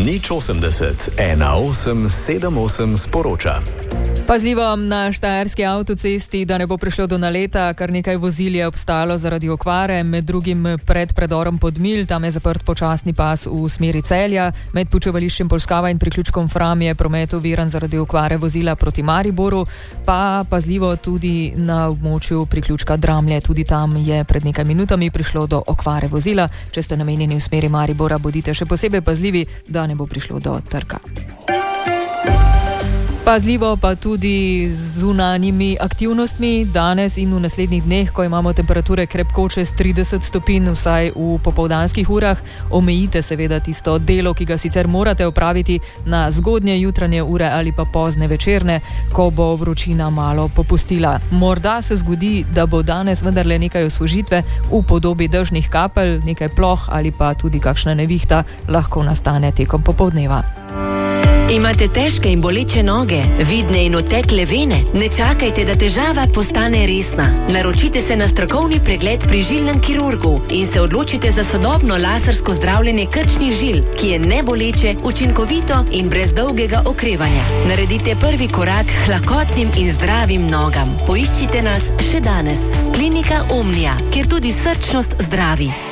080 1878 sporoča. Pazljivo na štajerski avtocesti, da ne bo prišlo do naleta, kar nekaj vozil je obstalo zaradi okvare, med drugim pred predorom Podmilj, tam je zaprt počasni pas v smeri Celja, med počivališčem Polskava in priključkom Fram je promet oviran zaradi okvare vozila proti Mariboru, pa pazljivo tudi na območju priključka Dramlje, tudi tam je pred nekaj minutami prišlo do okvare vozila. Če ste namenjeni v smeri Maribora, bodite še posebej pazljivi, da ne bo prišlo do trka. Pazljivo pa tudi z zunanjimi aktivnostmi danes in v naslednjih dneh, ko imamo temperature krepko čez 30 stopinj, vsaj v popoldanskih urah, omejite seveda tisto delo, ki ga sicer morate opraviti na zgodnje jutranje ure ali pa pozne večerne, ko bo vročina malo popustila. Morda se zgodi, da bo danes vendarle nekaj osvežitve v podobi dežnih kapelj, nekaj ploh ali pa tudi kakšna nevihta lahko nastane tekom popoldneva. Imate težke in boleče noge, vidne in otekle vene? Ne čakajte, da težava postane resna. Naročite se na strokovni pregled pri žilnem kirurgu in se odločite za sodobno lasersko zdravljenje krčnih žil, ki je neboleče, učinkovito in brez dolgega okrevanja. Naredite prvi korak k lahkotnim in zdravim nogam. Poiščite nas še danes. Klinika Omnia, kjer tudi srčnost zdravi.